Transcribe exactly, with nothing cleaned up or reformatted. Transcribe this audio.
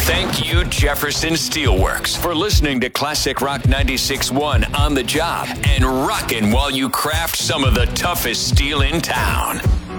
Thank you, Jefferson Steelworks, for listening to Classic Rock ninety-six point one on the job and rocking while you craft some of the toughest steel in town.